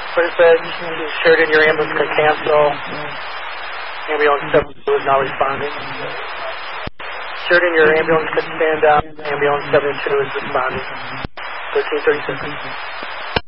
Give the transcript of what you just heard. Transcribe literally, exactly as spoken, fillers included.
But it said Sheridan, your ambulance could cancel. Ambulance seventy-two is not responding. Sheridan, your ambulance could stand down. Ambulance seventy-two is responding. thirteen thirty-six.